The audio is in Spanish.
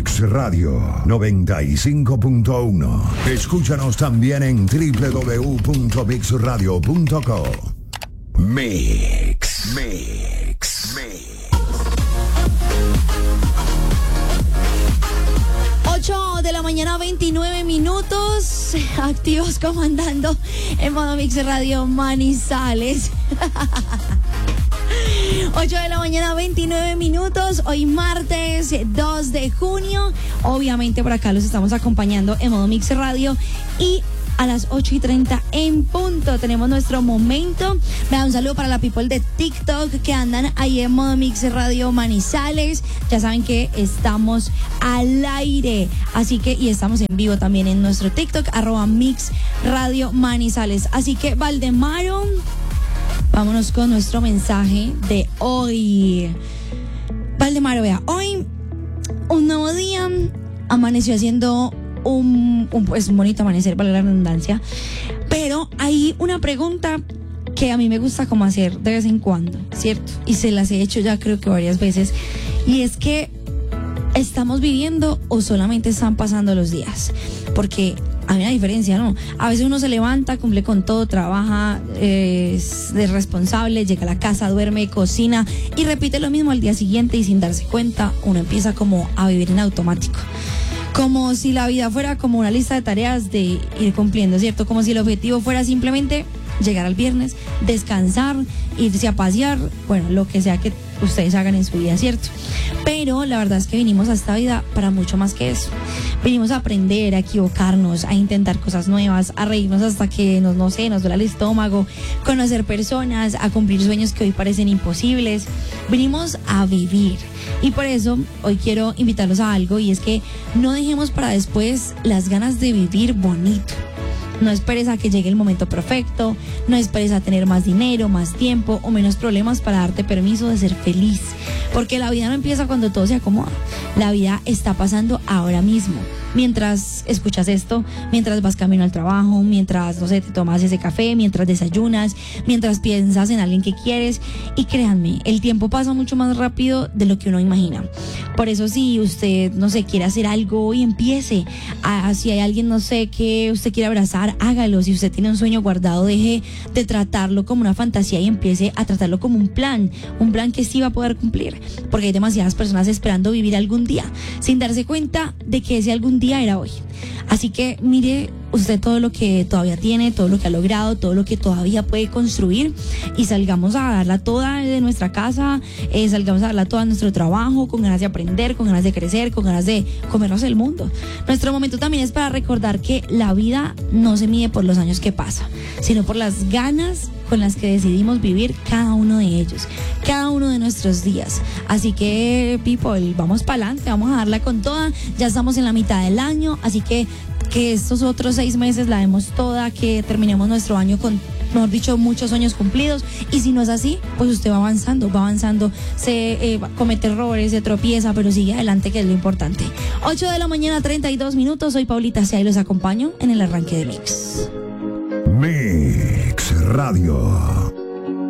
Mix Radio 95.1. Escúchanos también en www.mixradio.co. Mix. 8 de la mañana, 29 minutos. Activos comandando en modo Mix Radio Manizales. 8 de la mañana, 29 minutos. Hoy martes 2 de junio. Obviamente por acá los estamos acompañando en modo Mix Radio. Y a las 8:30 en punto tenemos nuestro momento. Me da un saludo para la people de TikTok que andan ahí en modo Mix Radio Manizales. Ya saben que estamos al aire, así que, y estamos en vivo también en nuestro TikTok, @Mix Radio Manizales. Así que, Valdemaro, vámonos con nuestro mensaje de hoy. Valdemaro, vea, hoy un nuevo día, amaneció haciendo un bonito amanecer, para la redundancia, pero hay una pregunta que a mí me gusta como hacer de vez en cuando, ¿cierto? Y se las he hecho ya creo que varias veces, y es que ¿estamos viviendo o solamente están pasando los días? Porque hay una diferencia, ¿no? A veces uno se levanta, cumple con todo, trabaja, es responsable, llega a la casa, duerme, cocina y repite lo mismo al día siguiente, y sin darse cuenta uno empieza como a vivir en automático. Como si la vida fuera como una lista de tareas de ir cumpliendo, ¿cierto? Como si el objetivo fuera simplemente llegar al viernes, descansar, irse a pasear, bueno, lo que sea que ustedes hagan en su vida, ¿cierto? Pero la verdad es que vinimos a esta vida para mucho más que eso. Vinimos a aprender, a equivocarnos, a intentar cosas nuevas, a reírnos hasta que nos duela el estómago, conocer personas, a cumplir sueños que hoy parecen imposibles. Vinimos a vivir. Y por eso hoy quiero invitarlos a algo, y es que no dejemos para después las ganas de vivir bonito. No esperes a que llegue el momento perfecto, no esperes a tener más dinero, más tiempo o menos problemas para darte permiso de ser feliz. Porque la vida no empieza cuando todo se acomoda. La vida está pasando ahora mismo. Mientras escuchas esto, mientras vas camino al trabajo, mientras, no sé, te tomas ese café, mientras desayunas, mientras piensas en alguien que quieres. Y créanme, el tiempo pasa mucho más rápido de lo que uno imagina. Por eso, si usted, no sé, quiere hacer algo y empiece. Si hay alguien, no sé, que usted quiere abrazar, hágalo. Si usted tiene un sueño guardado, deje de tratarlo como una fantasía y empiece a tratarlo como un plan que sí va a poder cumplir. Porque hay demasiadas personas esperando vivir algún día, sin darse cuenta de que ese algún día era hoy. Así que mire usted todo lo que todavía tiene, todo lo que ha logrado, todo lo que todavía puede construir, y salgamos a darla toda de nuestra casa, salgamos a darla toda en nuestro trabajo, con ganas de aprender, con ganas de crecer, con ganas de comernos el mundo. Nuestro momento también es para recordar que la vida no se mide por los años que pasa, sino por las ganas con las que decidimos vivir cada uno de ellos, cada uno de nuestros días. Así que, people, vamos para adelante, vamos a darla con toda. Ya estamos en la mitad del año, así que estos otros 6 meses la demos toda, que terminemos nuestro año con, mejor dicho, muchos sueños cumplidos. Y si no es así, pues usted va avanzando, se comete errores, se tropieza, pero sigue adelante, que es lo importante. 8 de la mañana, 32 minutos. Soy Paulita Sea y los acompaño en el arranque de Mix. Mix Radio.